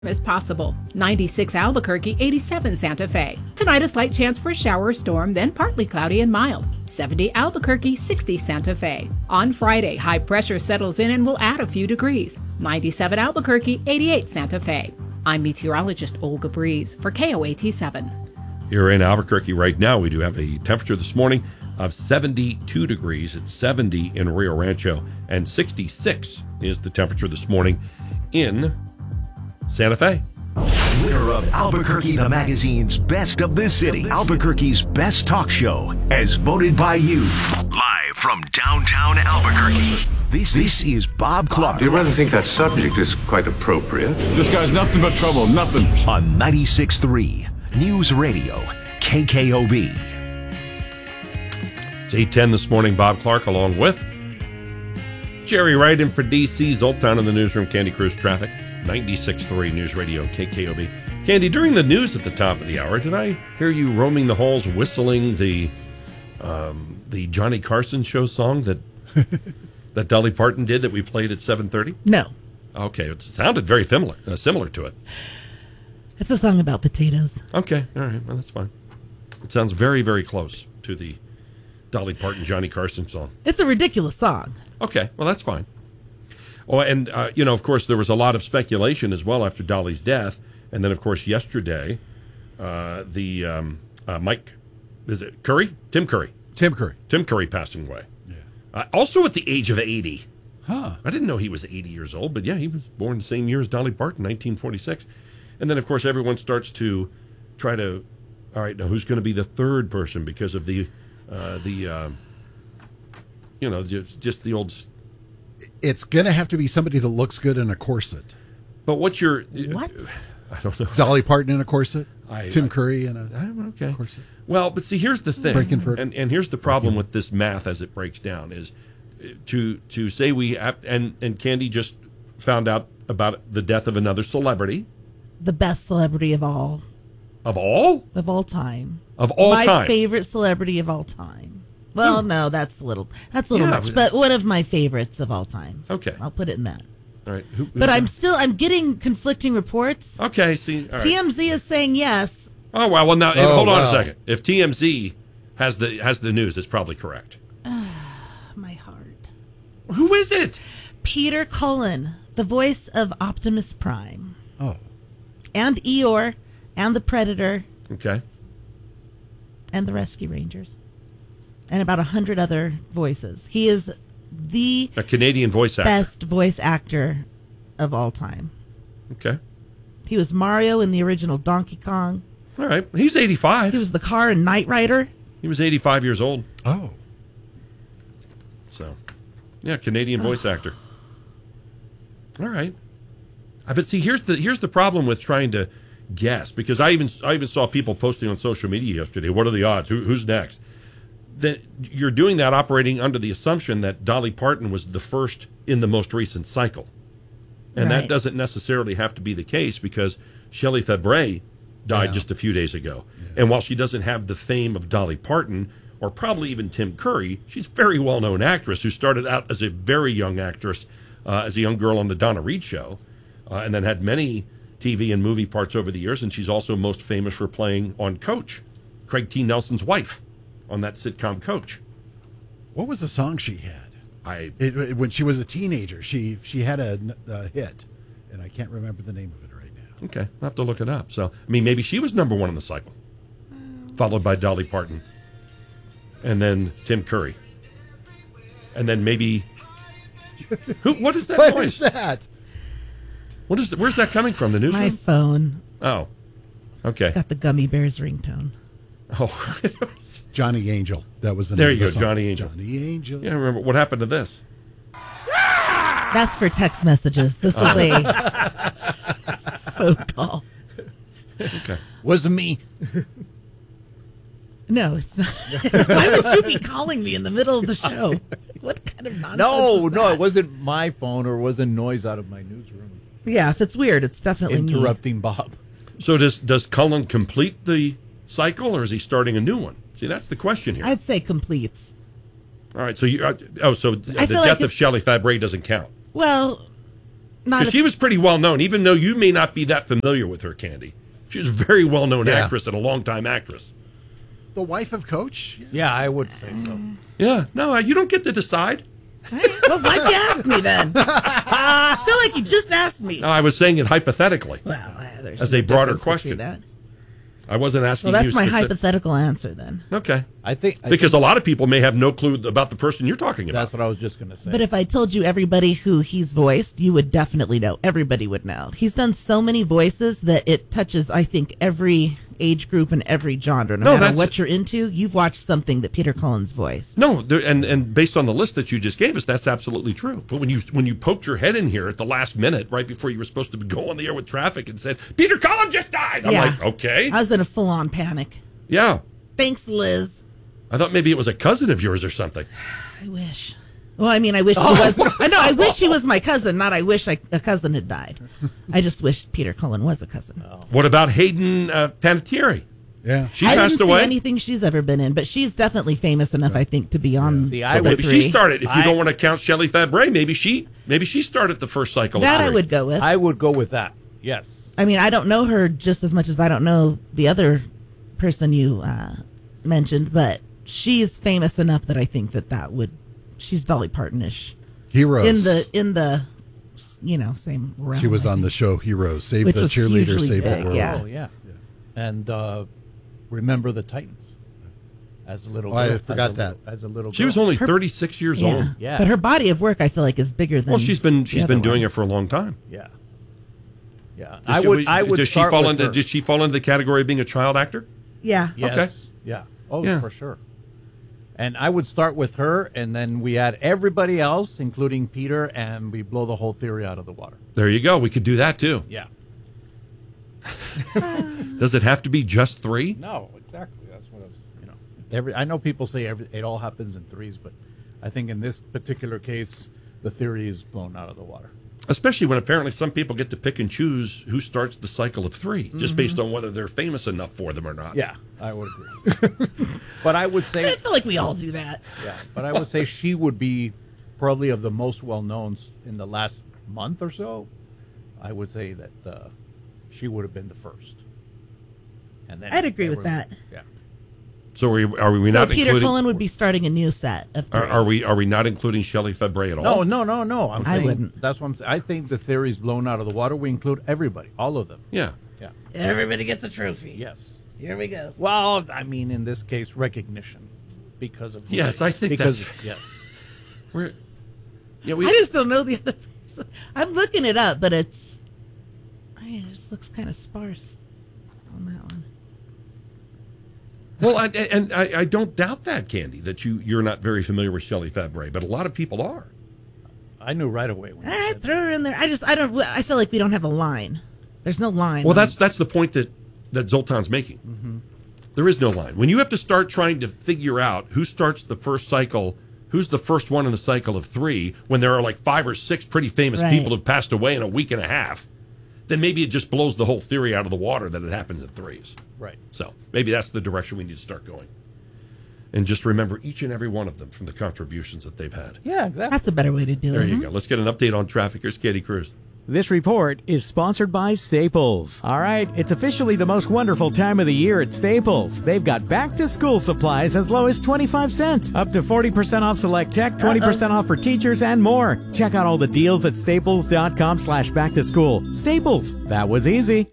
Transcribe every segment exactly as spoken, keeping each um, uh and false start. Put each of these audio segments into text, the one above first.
As possible. ninety-six Albuquerque, eighty-seven Santa Fe. Tonight a slight chance for a shower or storm, then partly cloudy and mild. seventy Albuquerque, sixty Santa Fe. On Friday, high pressure settles in and will add a few degrees. ninety-seven Albuquerque, eighty-eight Santa Fe. I'm meteorologist Olga Breeze for K O A T seven. Here in Albuquerque right now, we do have a temperature this morning of seventy-two degrees. It's seventy in Rio Rancho, and sixty-six is the temperature this morning in Santa Fe. Winner of Albuquerque the Magazine's Best of the City, Albuquerque's Best Talk Show, as voted by you. Live from downtown Albuquerque, this, this is Bob Clark. Do you rather think that subject is quite appropriate? This guy's nothing but trouble, nothing. On ninety-six point three News Radio, K K O B. It's eight ten this morning. Bob Clark along with Jerry Wright in for D C's Old Town in the newsroom. Candy Cruise Traffic. ninety-six point three News Radio, K K O B. Candy, during the news at the top of the hour, did I hear you roaming the halls whistling the um, the Johnny Carson show song that that Dolly Parton did that we played at seven thirty? No. Okay, it sounded very similar, uh, similar to it. It's a song about potatoes. Okay, all right, well, that's fine. It sounds very, very close to the Dolly Parton, Johnny Carson song. It's a ridiculous song. Okay, well, that's fine. Oh, and, uh, you know, of course, there was a lot of speculation as well after Dolly's death. And then, of course, yesterday, uh, the um, uh, Mike, is it Curry? Tim Curry. Tim Curry. Tim Curry passing away. Yeah. Uh, also at the age of eighty. Huh. I didn't know he was eighty years old, but yeah, he was born the same year as Dolly Parton, nineteen forty-six. And then, of course, everyone starts to try to, all right, now who's going to be the third person because of the, uh, the uh, you know, just, just the old... It's going to have to be somebody that looks good in a corset. But what's your... What? I don't know. Dolly Parton in a corset? I, Tim I, Curry in a I'm okay. corset? Well, but see, here's the thing. Breaking And, and here's the problem with this math as it breaks down is to to say we... And, and Candy just found out about the death of another celebrity. The best celebrity of all. Of all? Of all time. Of all my time. My favorite celebrity of all time. Well, no, that's a little that's a little Yeah, much, but one of my favorites of all time. Okay. I'll put it in that. All right. Who, but I'm still I'm getting conflicting reports. Okay, see. All right. T M Z is saying yes. Oh, well, well now, Oh, hold on wow. a second. If T M Z has the has the news, it's probably correct. My heart. Who is it? Peter Cullen, the voice of Optimus Prime. Oh. And Eeyore, and the Predator, Okay. and the Rescue Rangers, and about a hundred other voices. He is the A Canadian voice actor. best voice actor of all time. Okay. He was Mario in the original Donkey Kong. All right. He's eighty-five. He was the car in Knight Rider. He was eighty-five years old. Oh. So, yeah, Canadian voice actor. All right. I but see here's the here's the problem with trying to guess, because I even I even saw people posting on social media yesterday. What are the odds? Who, who's next? That you're doing that operating under the assumption that Dolly Parton was the first in the most recent cycle, and Right. that doesn't necessarily have to be the case because Shelley Fabre died Yeah. just a few days ago, and while she doesn't have the fame of Dolly Parton or probably even Tim Curry, she's a very well-known actress who started out as a very young actress, uh, as a young girl on the Donna Reed show, uh, and then had many T V and movie parts over the years, and she's also most famous for playing on Coach, Craig T. Nelson's wife, on that sitcom Coach. What was the song she had? I It, it- when she was a teenager, she she had a, a hit, and I can't remember the name of it right now. Okay, I'll have to look it up. So, I mean, maybe she was number one in the cycle, followed by Dolly Parton, and then Tim Curry, and then maybe who? What is that What noise? is that? What is? Where's that coming from? The My newsroom? phone Oh, okay. got the Gummy Bears ringtone. Oh, Johnny Angel. That was the There name you of go, the song. Johnny Angel. Johnny Angel. yeah. Remember what happened to this? That's for text messages. This was a phone call. Okay. Wasn't me. No, it's not. Why would you be calling me in the middle of the show? What kind of nonsense? No, is no, that? it wasn't my phone or was a noise out of my newsroom. Yeah, if it's weird, it's definitely me. Interrupting Bob. So does does Cullen complete the cycle, or is he starting a new one? See, that's the question here. I'd say completes. All right. So you uh, oh, so the I death feel like of it's- Shelley Fabre doesn't count. Well, Not Because a- she was pretty well known, even though you may not be that familiar with her, Candy. She was a very well known Yeah. actress and a longtime actress. The wife of Coach? Yeah, I would say so. Yeah, no, you don't get to decide. Well, why'd you ask me then? I feel like you just asked me. No, I was saying it hypothetically. Well, uh, there's As a no broader difference between question. that. I wasn't asking Well, you. that's my specific- hypothetical answer then. Okay. I think I Because think a lot of people may have no clue about the person you're talking about. that's what I was just going to say. But if I told you everybody who he's voiced, you would definitely know. Everybody would know. He's done so many voices that it touches, I think, every age group and every genre. No, No, matter that's- what you're into, you've watched something that Peter Cullen's voiced. No, there, and and based on the list that you just gave us, that's absolutely true. But when you when you poked your head in here at the last minute, right before you were supposed to go on the air with traffic, and said Peter Cullen just died, I'm Yeah. like, okay, I was in a full-on panic. yeah. Thanks, Liz. I thought maybe it was a cousin of yours or something. I wish. Well, I mean, I wish he was. I know. I wish he was my cousin. Not. I wish I, a cousin had died. I just wish Peter Cullen was a cousin. What about Hayden uh, Panettiere? Yeah. She I passed didn't away. see anything she's ever been in, but she's definitely famous enough, I think, to be on. See, the I So maybe three. she started. If you I- don't want to count Shelley Fabre, maybe she maybe she started the first cycle. That of I three. would go with. I would go with that. Yes. I mean, I don't know her just as much as I don't know the other person you uh, mentioned, but she's famous enough that I think that that would. She's Dolly Parton-ish Heroes. in the in the you know same realm. She was I on the think. show Heroes. Save Which the was cheerleader, hugely save the big, world. yeah. Oh yeah. And uh, Remember the Titans as a little Oh, I girl. forgot as a, that. As a little girl. She was only Her- thirty-six years Yeah. old. Yeah. But her body of work, I feel like, is bigger than. Well, she's been the she's other been doing one. it for a long time. Yeah. Yeah. Does I she- would I would Does she start fall with into her. Did she fall into the category of being a child actor? Yeah. Yes. Okay. Yeah. Oh, Yeah. for sure. And I would start with her, and then we add everybody else, including Peter, and we blow the whole theory out of the water. There you go. We could do that too. Yeah. Does it have to be just three? No, exactly. That's what I was. You know, every I know people say every it all happens in threes, but I think in this particular case, the theory is blown out of the water. Especially when apparently some people get to pick and choose who starts the cycle of three, just based on whether they're famous enough for them or not. Yeah, I would agree. But I would I say, feel like we all do that. yeah, but I would say she would be probably of the most well known in the last month or so. I would say that uh, she would have been the first. And then I'd agree with everyone- that. Yeah. So are we, are we So not Peter including? Cullen would be starting a new set of. Are, three. are we are we not including Shelley Fabre at all? No, no, no, no. I'm I saying wouldn't. that's what I'm saying. I think the theory's blown out of the water. We include everybody, all of them. Yeah. Yeah. Everybody gets a trophy. Yes. Here we go. Well, I mean, in this case, recognition because of who Yes, they- I think because that's- yes. We're. Yeah. We. I just don't know the other person. I'm looking it up, but it's. I mean, it just looks kind of sparse on that one. Well, I, and I, I don't doubt that, Candy, that you you're not very familiar with Shelley Fabre, but a lot of people are. I knew right away when All you right, said throw her in there. I just, I don't, I feel like we don't have a line. There's no line. Well, that's that's the point that that Zoltan's making. Mm-hmm. There is no line. When you have to start trying to figure out who starts the first cycle, who's the first one in the cycle of three, when there are like five or six pretty famous Right. people who've passed away in a week and a half, then maybe it just blows the whole theory out of the water that it happens in threes. right. So maybe that's the direction we need to start going. And just remember each and every one of them from the contributions that they've had. Yeah, exactly. That's a better way to do There it. you go. Let's get an update on traffic. Here's Katie Cruz. This report is sponsored by Staples. All right, it's officially the most wonderful time of the year at Staples. They've got back-to-school supplies as low as twenty-five cents, up to forty percent off select tech, twenty percent off for teachers, and more. Check out all the deals at staples.com slash back to school. Staples, that was easy.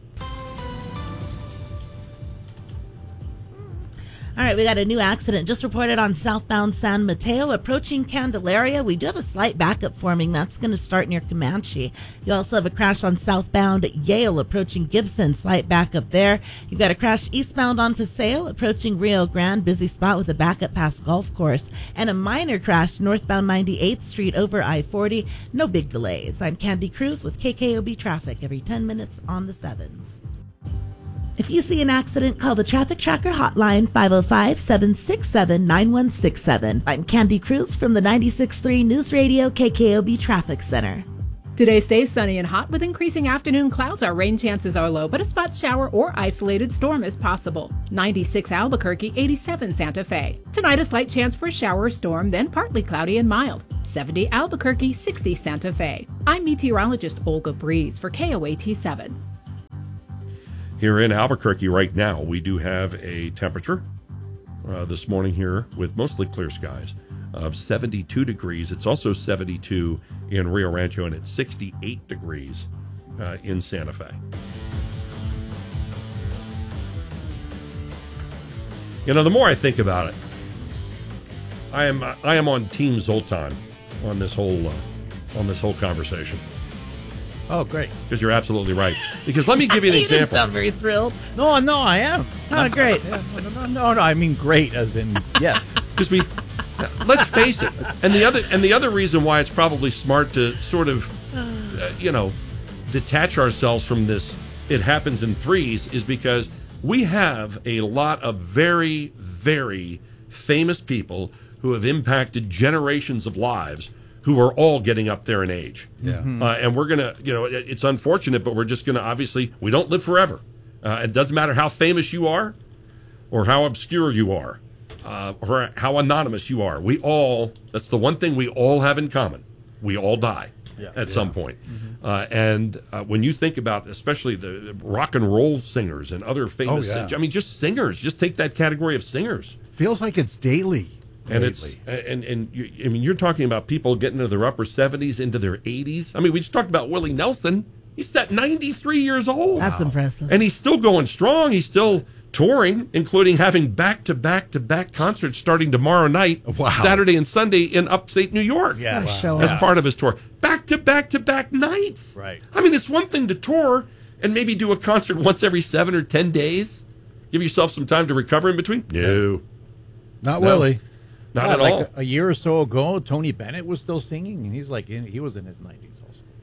All right, we got a new accident just reported on southbound San Mateo approaching Candelaria. We do have a slight backup forming. That's going to start near Comanche. You also have a crash on southbound Yale approaching Gibson. Slight backup there. You've got a crash eastbound on Paseo approaching Rio Grande. Busy spot with a backup past Golf Course. And a minor crash northbound ninety-eighth Street over I forty. No big delays. I'm Candy Cruz with K K O B Traffic every ten minutes on the sevens. If you see an accident, call the Traffic Tracker hotline five oh five, seven six seven, nine one six seven. I'm Candy Cruz from the ninety-six point three News Radio K K O B Traffic Center. Today stays sunny and hot with increasing afternoon clouds. Our rain chances are low, but a spot shower or isolated storm is possible. ninety-six Albuquerque, eighty-seven Santa Fe. Tonight a slight chance for a shower or storm, then partly cloudy and mild. seventy Albuquerque, sixty Santa Fe. I'm meteorologist Olga Breeze for K O A T seven. Here in Albuquerque right now, we do have a temperature uh, this morning here with mostly clear skies of seventy-two degrees. It's also seventy-two in Rio Rancho, and it's sixty-eight degrees uh, in Santa Fe. You know, the more I think about it, I am I am on Team Zoltan on this whole uh, on this whole conversation. Oh, great. Because you're absolutely right. Because let me give you an you example. didn't sound very thrilled. No, no, I am. Oh, great. Yeah, no, no, no, no, I mean great, as in yes. Because we, let's face it, and the other and the other reason why it's probably smart to sort of, uh, you know, detach ourselves from this. It happens in threes is because we have a lot of very, very famous people who have impacted generations of lives, who are all getting up there in age. Yeah. Mm-hmm. Uh, and we're going to, you know, it, it's unfortunate, but we're just going to, obviously, we don't live forever. Uh, it doesn't matter how famous you are or how obscure you are uh, or how anonymous you are. We all, that's the one thing we all have in common. We all die Yeah. at Yeah. some point. Mm-hmm. Uh, and uh, when you think about, especially the, the rock and roll singers and other famous, Oh, yeah. I mean, just singers, just take that category of singers. Feels like it's daily. And lately. it's and and you, I mean, you're talking about people getting into their upper seventies, into their eighties. I mean, we just talked about Willie Nelson. He's at ninety-three years old. That's impressive. And he's still going strong. He's still touring, including having back to back to back concerts starting tomorrow night, Wow. Saturday and Sunday in upstate New York. Yeah. What a Wow. show As off. part of his tour, back to back to back nights. Right. I mean, it's one thing to tour and maybe do a concert once every seven or ten days. Give yourself some time to recover in between. No, Not No. Willie. not Yeah, at like all. A, a year or so ago, Tony Bennett was still singing, and he's like, in, he was in his nineties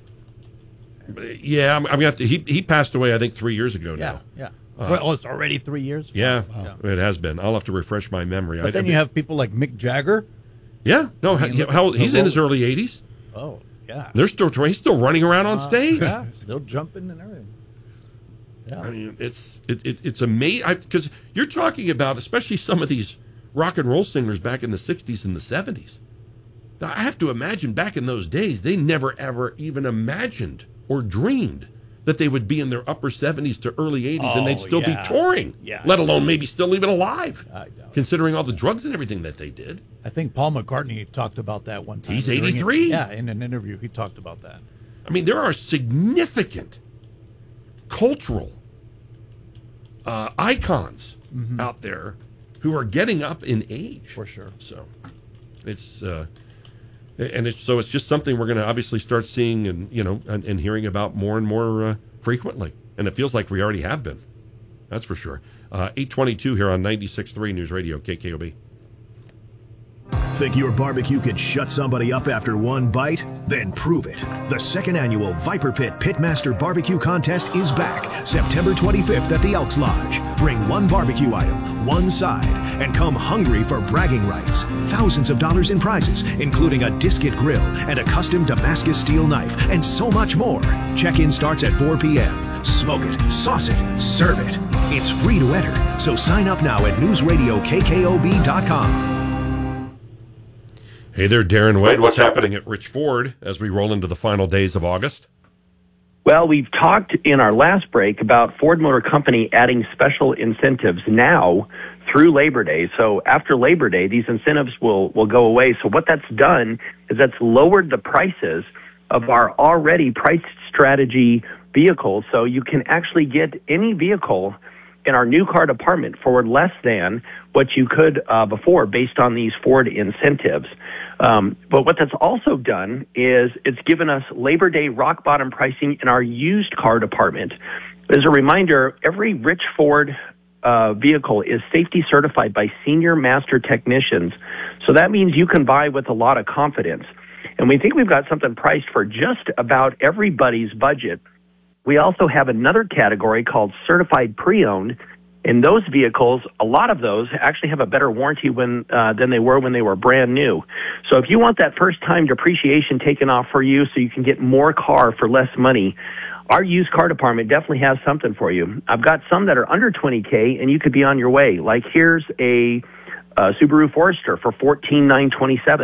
also. Yeah, I'm, I'm gonna have to. He he passed away, I think, three years ago Yeah, now. yeah. Uh, well, oh, it's already three years. Yeah, Wow. it has been. I'll have to refresh my memory. But I, then I you mean- have people like Mick Jagger. yeah, no, I how, mean, yeah, look how at the he's in his role- early eighties. Oh, yeah. They're still he's still running around on Uh, stage. Yeah, still jumping and everything. Yeah. I mean, it's it, it it's amazing because you're talking about especially some of these rock and roll singers back in the sixties and the seventies. Now, I have to imagine back in those days they never ever even imagined or dreamed that they would be in their upper seventies to early eighties and they'd Oh, still yeah. be touring, Yeah. let alone maybe still even alive, I know. considering all the drugs and everything that they did. I think Paul McCartney talked about that one time. He's during it. eighty-three? Yeah, in an interview, he talked about that. I mean, there are significant cultural uh, icons out there who are getting up in age. For sure. So it's uh, and it's so it's just something we're going to obviously start seeing and you know and, and hearing about more and more uh, frequently. And it feels like we already have been. That's for sure. Uh, eight twenty-two here on ninety-six point three News Radio K K O B. Think your barbecue could shut somebody up after one bite? Then prove it. The second annual Viper Pit Pitmaster Barbecue Contest is back September twenty-fifth at the Elks Lodge. Bring one barbecue item, one side, and come hungry for bragging rights. Thousands of dollars in prizes, including a Disket grill and a custom Damascus steel knife, and so much more. Check-in starts at four p.m. Smoke it, sauce it, serve it. It's free to enter, so sign up now at news radio k k o b dot com. Hey there, Darren Wade. What's happening at Rich Ford as we roll into the final days of August? Well, we've talked in our last break about Ford Motor Company adding special incentives now through Labor Day. So after Labor Day, these incentives will, will go away. So what that's done is that's lowered the prices of our already price strategy vehicles. So you can actually get any vehicle in our new car department for less than what you could uh, before based on these Ford incentives. Um, but what that's also done is it's given us Labor Day rock bottom pricing in our used car department. As a reminder, every Rich Ford uh, vehicle is safety certified by senior master technicians. So that means you can buy with a lot of confidence. And we think we've got something priced for just about everybody's budget. We also have another category called certified pre-owned. And those vehicles, a lot of those actually have a better warranty when uh, than they were when they were brand new. So if you want that first-time depreciation taken off for you so you can get more car for less money, our used car department definitely has something for you. I've got some that are under twenty K, and you could be on your way. Like here's a, a Subaru Forester for fourteen thousand nine hundred twenty-seven dollars.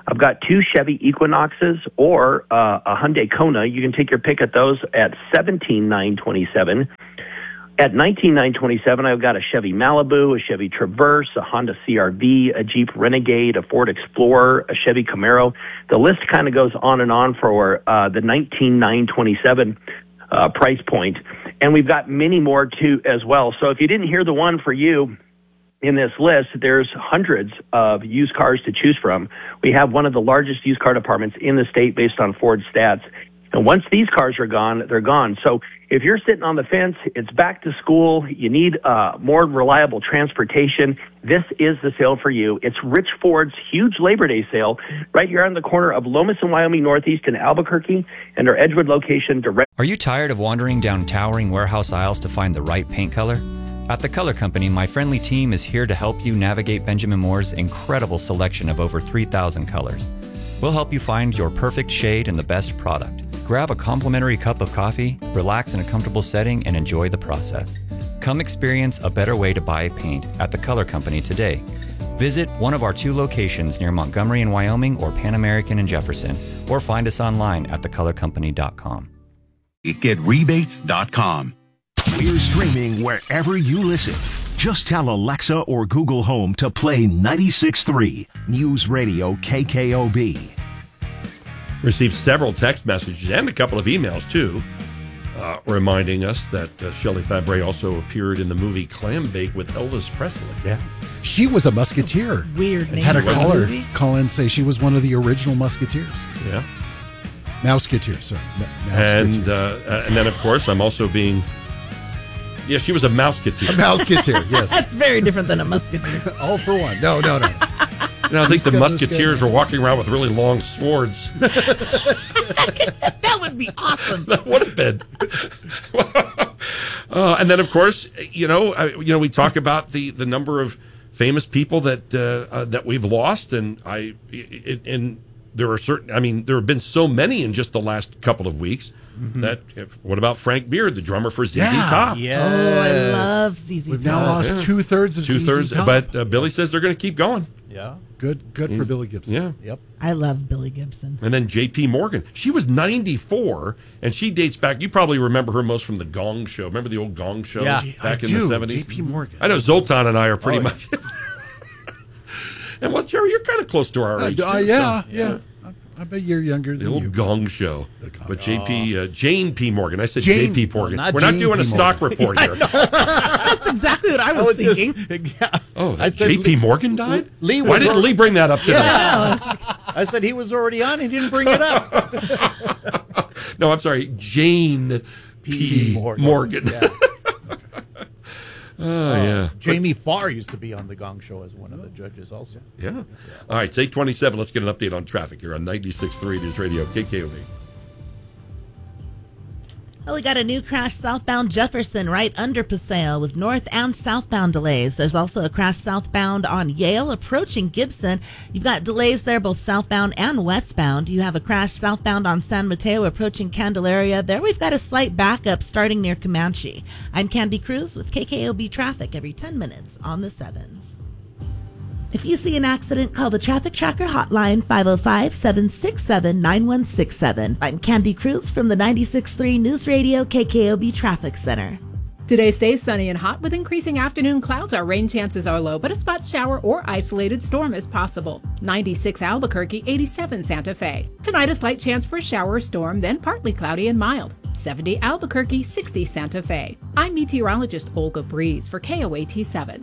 I've got two Chevy Equinoxes or uh, a Hyundai Kona. You can take your pick at those at seventeen thousand nine hundred twenty-seven dollars. At nineteen thousand nine hundred twenty-seven dollars, I've got a Chevy Malibu, a Chevy Traverse, a Honda C R V, a Jeep Renegade, a Ford Explorer, a Chevy Camaro. The list kind of goes on and on for uh, the nineteen thousand nine hundred twenty-seven uh, price point. And we've got many more, too, as well. So if you didn't hear the one for you in this list, there's hundreds of used cars to choose from. We have one of the largest used car departments in the state based on Ford stats. And once these cars are gone, they're gone. So if you're sitting on the fence, it's back to school, you need uh, more reliable transportation, this is the sale for you. It's Rich Ford's huge Labor Day sale right here on the corner of Lomas and Wyoming Northeast in Albuquerque, and our Edgewood location direct. Are you tired of wandering down towering warehouse aisles to find the right paint color? At The Color Company, my friendly team is here to help you navigate Benjamin Moore's incredible selection of over three thousand colors. We'll help you find your perfect shade and the best product. Grab a complimentary cup of coffee, relax in a comfortable setting, and enjoy the process. Come experience a better way to buy paint at The Color Company today. Visit one of our two locations near Montgomery in Wyoming or Pan American in Jefferson, or find us online at the color company dot com. get rebates dot com. We're streaming wherever you listen. Just tell Alexa or Google Home to play ninety-six point three News Radio K K O B. Received several text messages and a couple of emails, too, uh, reminding us that uh, Shelley Fabre also appeared in the movie Clam Bake with Elvis Presley. Yeah. She was a musketeer. Weird name. Had a for the caller movie. call in, say she was one of the original musketeers. Yeah. Mouseketeers, sorry. Ma- And, Mouseketeers. uh, and then, of course, I'm also being... Yeah, she was a mouseketeer. A mouseketeer, yes. That's very different than a musketeer. All for one. No, no, no. You know, I think the Who's gonna- musketeers were walking around with really long swords. That would be awesome. That would have been. uh, and then, of course, you know, I, you know, we talk about the, the number of famous people that uh, uh, that we've lost, and I it, and there are certain. I mean, there have been so many in just the last couple of weeks. Mm-hmm. That if, what about Frank Beard, the drummer for Z Z Yeah. Top? Yeah. Oh, I love Z Z We've Top. now lost Yeah. two thirds of Two Z Z thirds, Top. but uh, Billy says they're going to keep going. Yeah. Good, good for Billy Gibson. Yeah. Yep. I love Billy Gibson. And then J P Morgan. She was ninety-four, and she dates back. You probably remember her most from the Gong Show. Remember the old Gong Show Yeah. back I in do. the seventies? J P Morgan. I know Zoltan and I are pretty Oh, yeah. much. And well, Jerry, you're kind of close to our Uh, age. uh, too, yeah, so- yeah. I'm a year younger The than old you. Gong Show. Gong- But J P, uh, Jane P. Morgan. I said Jane- J P. Morgan. not We're not Jane doing a P. stock Morgan. report here. That's exactly what I was, I was just- thinking. yeah. Oh, I that said J P. Lee- Morgan died? Lee Why was didn't al- Lee bring that up today? Yeah. I said he was already on. He didn't bring it up. No, I'm sorry. Jane P. P. Morgan. Morgan. Yeah. Oh, yeah. Jamie Farr used to be on the Gong Show as one of the judges also. Yeah. All right, it's eight twenty-seven. Let's get an update on traffic here on ninety-six point three News Radio, K K O B. Well, we got a new crash southbound Jefferson right under Paseo with north and southbound delays. There's also a crash southbound on Yale approaching Gibson. You've got delays there both southbound and westbound. You have a crash southbound on San Mateo approaching Candelaria. There we've got a slight backup starting near Comanche. I'm Candy Cruz with K K O B Traffic every ten minutes on the sevens. If you see an accident, call the Traffic Tracker hotline five oh five, seven six seven, nine one six seven. I'm Candy Cruz from the ninety-six point three News Radio K K O B Traffic Center. Today stays sunny and hot with increasing afternoon clouds. Our rain chances are low, but a spot shower or isolated storm is possible. ninety-six Albuquerque, eighty-seven Santa Fe. Tonight a slight chance for a shower or storm, then partly cloudy and mild. seventy Albuquerque, sixty Santa Fe. I'm meteorologist Olga Breeze for K O A T seven.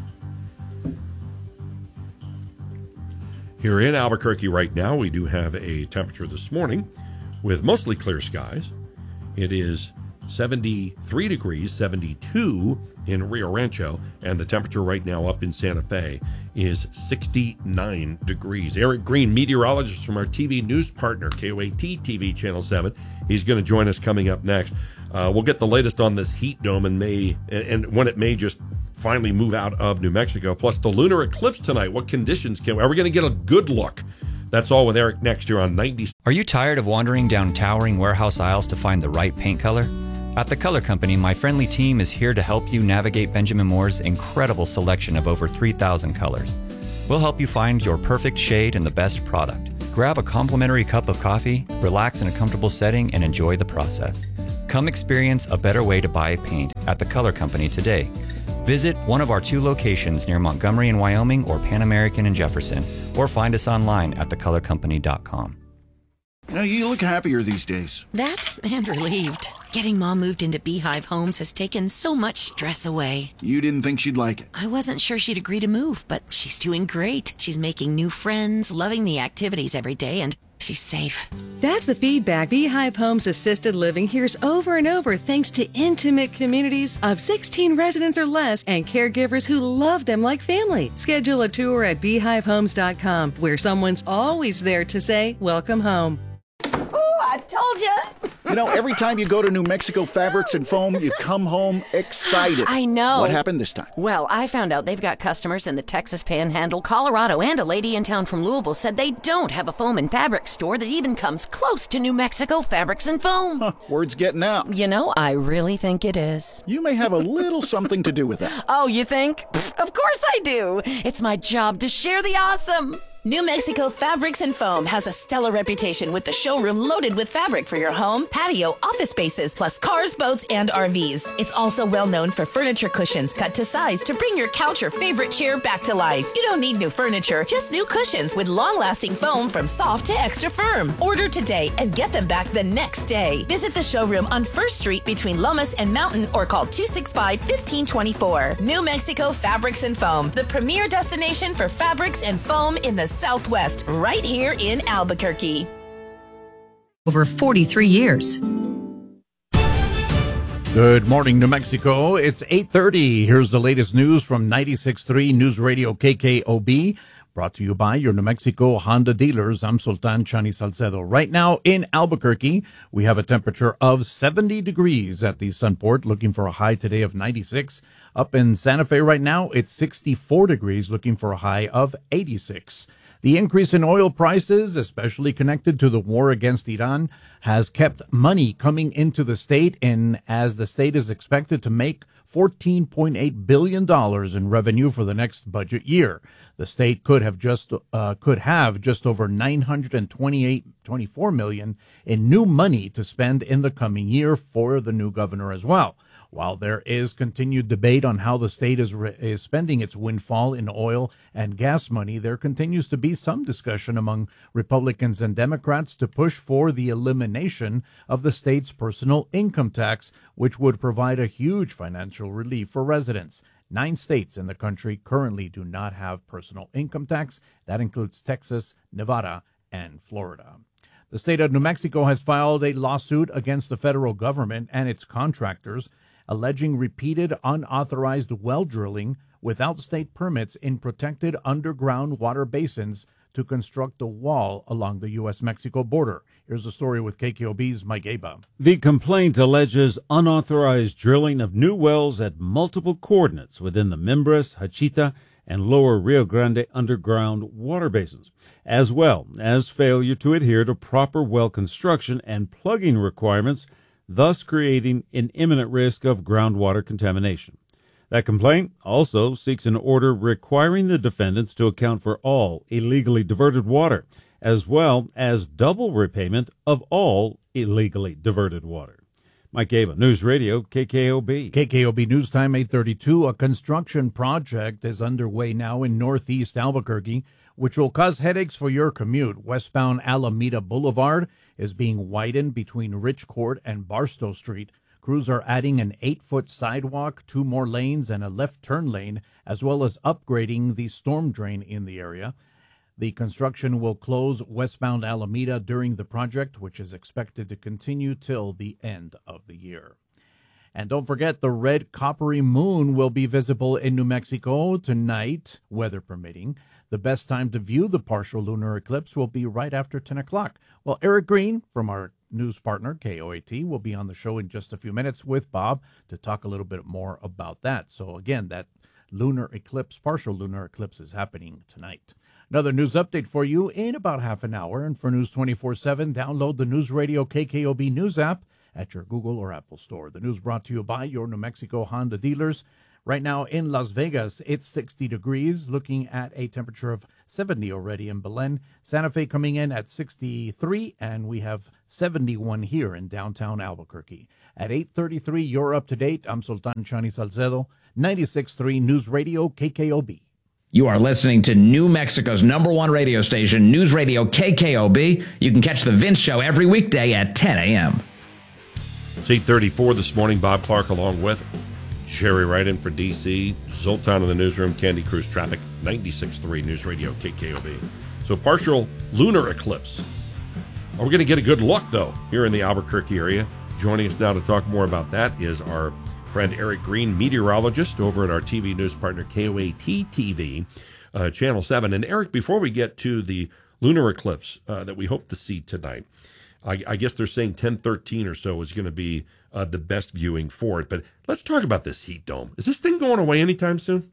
Here in Albuquerque right now, we do have a temperature this morning with mostly clear skies. It is seventy-three degrees, seventy-two in Rio Rancho, and the temperature right now up in Santa Fe is sixty-nine degrees. Eric Green, meteorologist from our T V news partner, K O A T T V Channel seven. He's going to join us coming up next. Uh, we'll get the latest on this heat dome and may and, and when it may just finally move out of New Mexico. Plus the lunar eclipse tonight. What conditions can we, are we going to get a good look? That's all with Eric next year on ninety. Are you tired of wandering down towering warehouse aisles to find the right paint color? At The Color Company, my friendly team is here to help you navigate Benjamin Moore's incredible selection of over three thousand colors. We'll help you find your perfect shade and the best product. Grab a complimentary cup of coffee, relax in a comfortable setting, and enjoy the process. Come experience a better way to buy paint at The Color Company today. Visit one of our two locations near Montgomery in Wyoming or Pan American in Jefferson, or find us online at the color company dot com. You know, you look happier these days. That and relieved. Getting Mom moved into Beehive Homes has taken so much stress away. You didn't think she'd like it. I wasn't sure she'd agree to move, but she's doing great. She's making new friends, loving the activities every day, and she's safe. That's the feedback Beehive Homes Assisted Living hears over and over thanks to intimate communities of sixteen residents or less and caregivers who love them like family. Schedule a tour at beehive homes dot com where someone's always there to say, welcome home. Oh, I told you. You know, every time you go to New Mexico Fabrics and Foam, you come home excited. I know. What happened this time? Well, I found out they've got customers in the Texas Panhandle, Colorado, and a lady in town from Louisville said they don't have a foam and fabric store that even comes close to New Mexico Fabrics and Foam. Huh, word's getting out. You know, I really think it is. You may have a little something to do with that. Oh, you think? Pfft, of course I do. It's my job to share the awesome. New Mexico Fabrics and Foam has a stellar reputation with the showroom loaded with fabric for your home, patio, office spaces, plus cars, boats, and R Vs. It's also well known for furniture cushions cut to size to bring your couch or favorite chair back to life. You don't need new furniture, just new cushions with long-lasting foam from soft to extra firm. Order today and get them back the next day. Visit the showroom on First Street between Lomas and Mountain or call two six five, one five two four. New Mexico Fabrics and Foam, the premier destination for fabrics and foam in the Southwest, right here in Albuquerque. Over forty-three years. Good morning, New Mexico. It's eight thirty. Here's the latest news from ninety-six point three News Radio K K O B, brought to you by your New Mexico Honda dealers. I'm Sultan Chani Salcedo. Right now in Albuquerque, we have a temperature of seventy degrees at the Sunport, looking for a high today of ninety-six. Up in Santa Fe right now, it's sixty-four degrees, looking for a high of eighty-six. The increase in oil prices, especially connected to the war against Iran, has kept money coming into the state, and as the state is expected to make fourteen point eight billion dollars in revenue for the next budget year. The state could have just uh, could have just over nine hundred twenty-eight, twenty-four million in new money to spend in the coming year for the new governor as well. While there is continued debate on how the state is, re- is spending its windfall in oil and gas money, there continues to be some discussion among Republicans and Democrats to push for the elimination of the state's personal income tax, which would provide a huge financial relief for residents. Nine states in the country currently do not have personal income tax. That includes Texas, Nevada, and Florida. The state of New Mexico has filed a lawsuit against the federal government and its contractors, alleging repeated unauthorized well drilling without state permits in protected underground water basins to construct a wall along the U S Mexico border. Here's a story with K K O B's Mike Aba. The complaint alleges unauthorized drilling of new wells at multiple coordinates within the Mimbres, Hachita, and Lower Rio Grande underground water basins, as well as failure to adhere to proper well construction and plugging requirements, thus creating an imminent risk of groundwater contamination. That complaint also seeks an order requiring the defendants to account for all illegally diverted water, as well as double repayment of all illegally diverted water. Mike Aba, News Radio, K K O B. K K O B News Time, eight thirty-two. A construction project is underway now in northeast Albuquerque, which will cause headaches for your commute. Westbound Alameda Boulevard is being widened between Rich Court and Barstow Street. Crews are adding an eight-foot sidewalk, two more lanes, and a left turn lane, as well as upgrading the storm drain in the area. The construction will close westbound Alameda during the project, which is expected to continue till the end of the year. And don't forget, the red coppery moon will be visible in New Mexico tonight, weather permitting. The best time to view the partial lunar eclipse will be right after ten o'clock. Well, Eric Green from our news partner, K O A T, will be on the show in just a few minutes with Bob to talk a little bit more about that. So again, that lunar eclipse, partial lunar eclipse, is happening tonight. Another news update for you in about half an hour. And for News twenty-four seven, download the News Radio K K O B News app at your Google or Apple store. The news brought to you by your New Mexico Honda dealers. Right now in Las Vegas, it's sixty degrees, looking at a temperature of seventy already in Belen. Santa Fe coming in at sixty-three, and we have seventy-one here in downtown Albuquerque. At eight thirty-three, you're up to date. I'm Sultan Chani Salcedo, ninety-six point three News Radio K K O B. You are listening to New Mexico's number one radio station, News Radio K K O B. You can catch The Vince Show every weekday at ten a.m. It's eight thirty-four this morning. Bob Clark along with Sherry Wright in for D C. Zoltan in the newsroom. Candy Cruz Traffic, ninety-six point three News Radio K K O B. So partial lunar eclipse. Are we going to get a good look, though, here in the Albuquerque area? Joining us now to talk more about that is our friend Eric Green, meteorologist over at our T V news partner K O A T T V, uh, Channel seven. And Eric, before we get to the lunar eclipse uh, that we hope to see tonight, I, I guess they're saying ten thirteen or so is going to be uh, the best viewing for it. But let's talk about this heat dome. Is this thing going away anytime soon?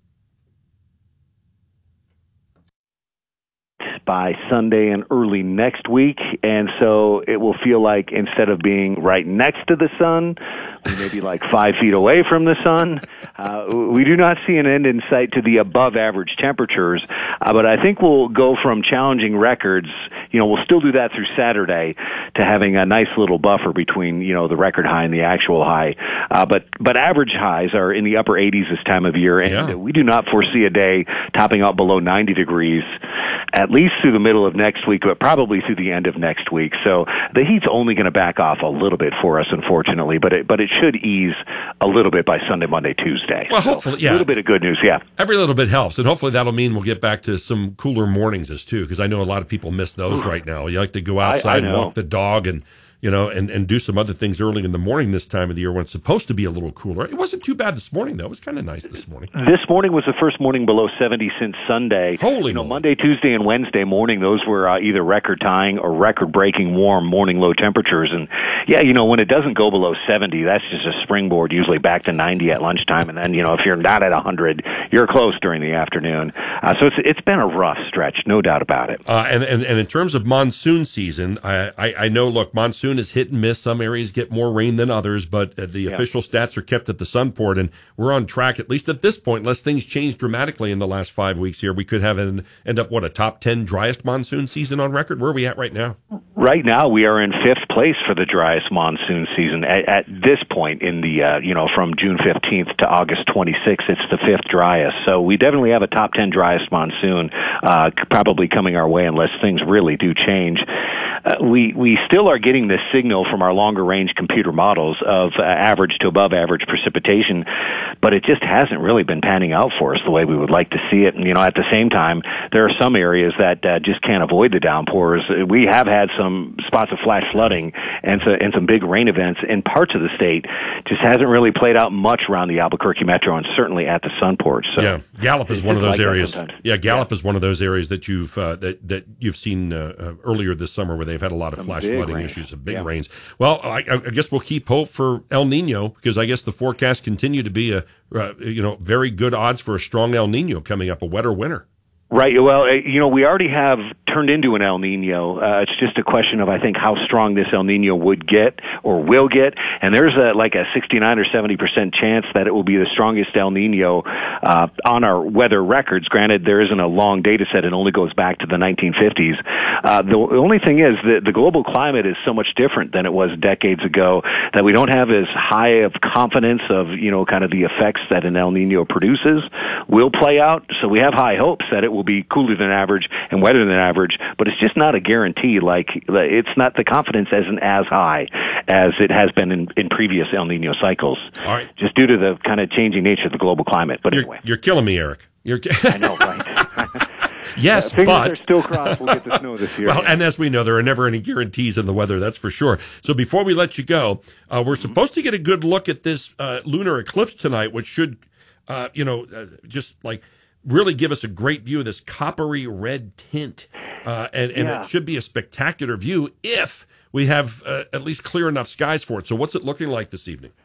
By Sunday and early next week, and so it will feel like instead of being right next to the sun, we may be like five feet away from the sun. Uh, we do not see an end in sight to the above average temperatures, uh, but I think we'll go from challenging records, you know, we'll still do that through Saturday, to having a nice little buffer between, you know, the record high and the actual high. Uh, but, but average highs are in the upper eighties this time of year, and yeah. we do not foresee a day topping out below ninety degrees, at least through the middle of next week, but probably through the end of next week. So the heat's only going to back off a little bit for us, unfortunately, but it, but it should ease a little bit by Sunday, Monday, Tuesday. Well, so hopefully, yeah. A little bit of good news, yeah. Every little bit helps, and hopefully that'll mean we'll get back to some cooler mornings as too, because I know a lot of people miss those right now. You like to go outside I, I and walk the dog and, you know, and, and do some other things early in the morning this time of the year when it's supposed to be a little cooler. It wasn't too bad this morning, though. It was kind of nice this morning. This morning was the first morning below seventy since Sunday. Holy you know, moly. Monday, Tuesday, and Wednesday morning, those were uh, either record-tying or record-breaking warm morning low temperatures. And, yeah, you know, when it doesn't go below seventy, that's just a springboard, usually back to ninety at lunchtime. And then, you know, if you're not at one hundred, you're close during the afternoon. Uh, so it's it's been a rough stretch, no doubt about it. Uh, and, and, and in terms of monsoon season, I, I, I know, look, monsoon is hit and miss. Some areas get more rain than others, but uh, the yeah. official stats are kept at the Sunport, and we're on track, at least at this point, unless things change dramatically in the last five weeks here. We could have an end up, what, a top ten driest monsoon season on record? Where are we at right now? Right now, we are in fifth place for the driest monsoon season. At, at this point in the, uh, you know, from June fifteenth to August twenty-sixth, it's the fifth driest. So we definitely have a top ten driest monsoon, uh, probably coming our way unless things really do change. Uh, we, we still are getting this signal from our longer range computer models of uh, average to above average precipitation, but it just hasn't really been panning out for us the way we would like to see it. And, you know, at the same time, there are some areas that uh, just can't avoid the downpours. We have had some spots of flash flooding and, so, and some big rain events in parts of the state. Just hasn't really played out much around the Albuquerque metro and certainly at the Sunport. So yeah, Gallup is one of those like areas. Yeah, Gallup yeah. is one of those areas that you've uh, that that you've seen uh, uh, earlier this summer where they've had a lot of some flash flooding rain. issues, of big yeah. rains. Well, I, I guess we'll keep hope for El Nino, because I guess the forecasts continue to be a uh, you know very good odds for a strong El Nino coming up, a wetter winter. Right. Well, you know, we already have turned into an El Nino. Uh, it's just a question of, I think, how strong this El Nino would get or will get. And there's a, like a sixty-nine or seventy percent chance that it will be the strongest El Nino uh, on our weather records. Granted, there isn't a long data set. It only goes back to the nineteen fifties. Uh, the only thing is that the global climate is so much different than it was decades ago that we don't have as high of confidence of, you know, kind of the effects that an El Nino produces will play out. So we have high hopes that it will be cooler than average and wetter than average, but it's just not a guarantee. Like, it's not, the confidence isn't as high as it has been in, in previous El Nino cycles. All right. Just due to the kind of changing nature of the global climate. But you're, anyway. You're killing me, Eric. You're I know, right? Yes, uh, fingers but are still crossed. We'll get the snow this year. Well, and as we know, there are never any guarantees in the weather. That's for sure. So before we let you go, uh, we're supposed to get a good look at this uh, lunar eclipse tonight, which should, uh, you know, uh, just like really give us a great view of this coppery red tint, uh, and, and yeah. it should be a spectacular view if we have uh, at least clear enough skies for it. So what's it looking like this evening?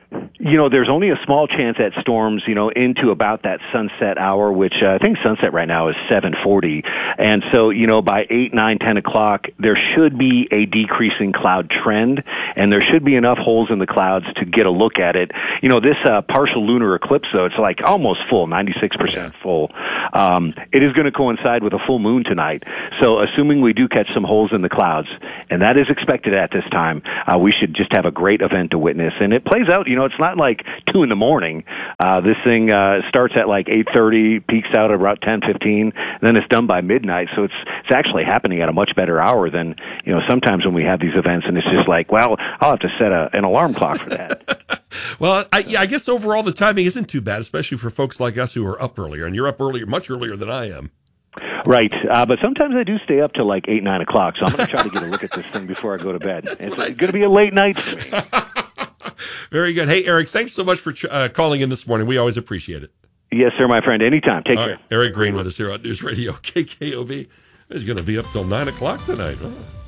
you know, there's only a small chance at storms, you know, into about that sunset hour, which uh, I think sunset right now is seven forty. And so, you know, by eight, nine, ten o'clock, there should be a decreasing cloud trend, and there should be enough holes in the clouds to get a look at it. You know, this uh, partial lunar eclipse, though, it's like almost full, ninety-six percent full. Um, it is going to coincide with a full moon tonight. So assuming we do catch some holes in the clouds, and that is expected at this time, uh, we should just have a great event to witness. And it plays out, you know, it's not like two in the morning. Uh, this thing uh, starts at like eight thirty, peaks out at about ten fifteen, then it's done by midnight. So it's it's actually happening at a much better hour than, you know, sometimes when we have these events, and it's just like, well, I'll have to set a, an alarm clock for that. Well, I, yeah, I guess overall the timing isn't too bad, especially for folks like us who are up earlier, and you're up earlier, much earlier than I am. Right, uh, but sometimes I do stay up till like eight, nine o'clock, so I'm going to try to get a look at this thing before I go to bed. It's going to be a late night for me. Very good. Hey, Eric, thanks so much for ch- uh, calling in this morning. We always appreciate it. Yes, sir, my friend. Anytime. Take All care. Right. Eric Green with us here on News Radio K K O B. He's going to be up till nine o'clock tonight.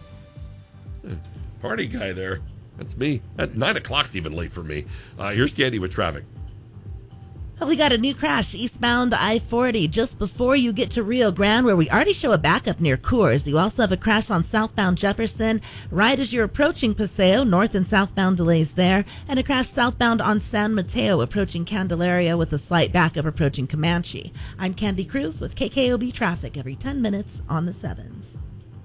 Oh. Party guy there. That's me. At nine o'clock's even late for me. Uh, here's Candy with traffic. We got a new crash eastbound I forty just before you get to Rio Grande, where we already show a backup near Coors. You also have a crash on southbound Jefferson right as you're approaching Paseo. North and southbound delays there. And a crash southbound on San Mateo approaching Candelaria with a slight backup approaching Comanche. I'm Candy Cruz with K K O B Traffic every ten minutes on the sevens.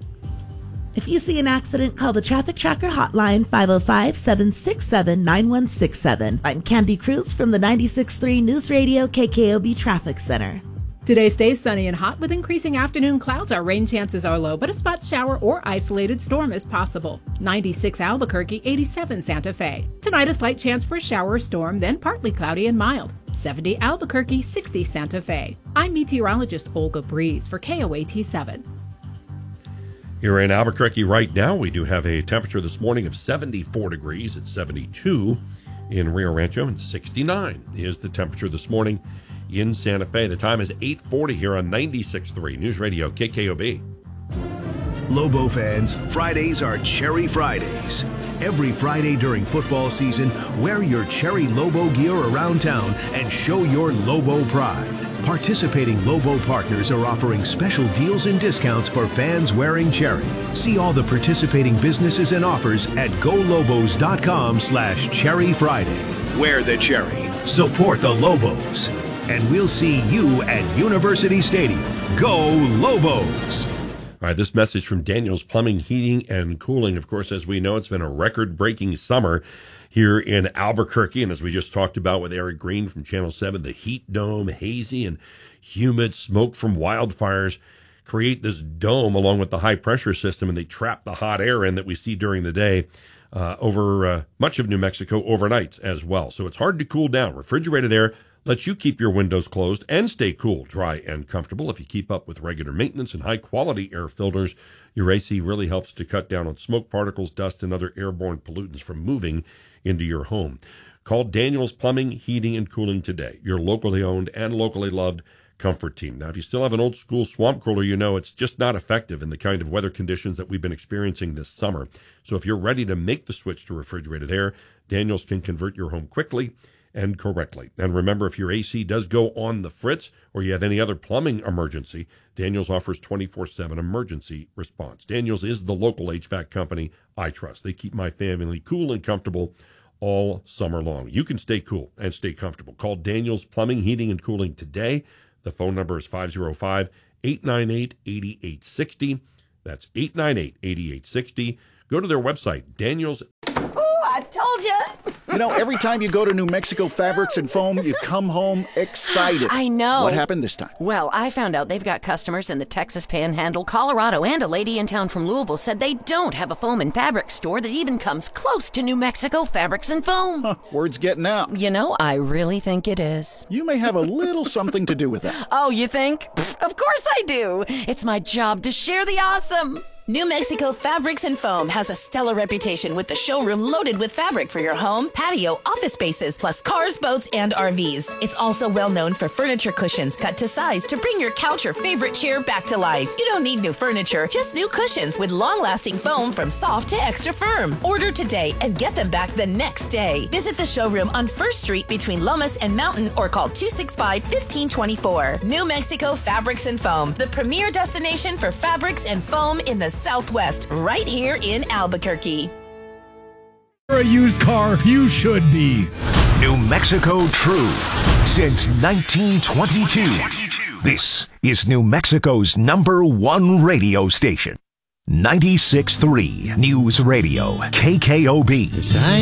If you see an accident, call the Traffic Tracker hotline, five oh five, seven six seven, nine one six seven. I'm Candy Cruz from the ninety-six point three News Radio K K O B Traffic Center. Today stays sunny and hot with increasing afternoon clouds. Our rain chances are low, but a spot shower or isolated storm is possible. ninety-six Albuquerque, eighty-seven Santa Fe. Tonight a slight chance for a shower or storm, then partly cloudy and mild. seventy Albuquerque, sixty Santa Fe. I'm meteorologist Olga Breeze for K O A T seven. Here in Albuquerque right now, we do have a temperature this morning of seventy-four degrees. It's seventy-two in Rio Rancho, and sixty-nine is the temperature this morning in Santa Fe. The time is eight forty here on ninety-six point three News Radio K K O B. Lobo fans, Fridays are Cherry Fridays. Every Friday during football season, wear your Cherry Lobo gear around town and show your Lobo pride. Participating Lobo partners are offering special deals and discounts for fans wearing Cherry. See all the participating businesses and offers at golobos.com slash Cherry Friday. Wear the Cherry. Support the Lobos. And we'll see you at University Stadium. Go Lobos! All right, this message from Daniels Plumbing, Heating, and Cooling. Of course, as we know, it's been a record-breaking summer here in Albuquerque. And as we just talked about with Eric Green from Channel seven, the heat dome, hazy and humid smoke from wildfires create this dome along with the high-pressure system, and they trap the hot air in that we see during the day uh, over uh, much of New Mexico overnight as well. So it's hard to cool down. Refrigerated air lets you keep your windows closed and stay cool, dry, and comfortable. If you keep up with regular maintenance and high-quality air filters, your A C really helps to cut down on smoke particles, dust, and other airborne pollutants from moving into your home. Call Daniels Plumbing, Heating, and Cooling today, your locally owned and locally loved comfort team. Now, if you still have an old-school swamp cooler, you know it's just not effective in the kind of weather conditions that we've been experiencing this summer. So if you're ready to make the switch to refrigerated air, Daniels can convert your home quickly and correctly. And remember, if your A C does go on the fritz or you have any other plumbing emergency, Daniels offers twenty-four seven emergency response. Daniels is the local H V A C company I trust. They keep my family cool and comfortable all summer long. You can stay cool and stay comfortable. Call Daniels Plumbing, Heating, and Cooling today. The phone number is five oh five, eight nine eight, eight eight six oh. That's eight nine eight, eight eight six oh. Go to their website, Daniels. I told you. You know, every time you go to New Mexico Fabrics and Foam, you come home excited. I know. What happened this time? Well, I found out they've got customers in the Texas Panhandle, Colorado, and a lady in town from Louisville said they don't have a foam and fabric store that even comes close to New Mexico Fabrics and Foam. Huh, word's getting out. You know, I really think it is. You may have a little something to do with that. Oh, you think? Pfft, of course I do. It's my job to share the awesome. New Mexico Fabrics and Foam has a stellar reputation with the showroom loaded with fabric for your home, patio, office spaces, plus cars, boats, and R Vs. It's also well known for furniture cushions cut to size to bring your couch or favorite chair back to life. You don't need new furniture, just new cushions with long-lasting foam from soft to extra firm. Order today and get them back the next day. Visit the showroom on First Street between Lomas and Mountain or call two six five, one five two four. New Mexico Fabrics and Foam, the premier destination for fabrics and foam in the Southwest, right here in Albuquerque. For a used car, you should be. New Mexico True. Since nineteen twenty-two. This is New Mexico's number one radio station. ninety-six point three News Radio, K K O B.